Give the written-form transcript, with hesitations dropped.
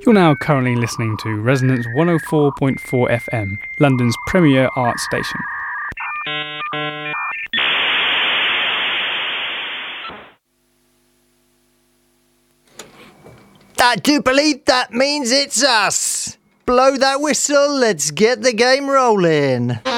You're now currently listening to Resonance 104.4 FM, London's premier art station. I do believe that means it's us. Blow that whistle, let's get the game rolling.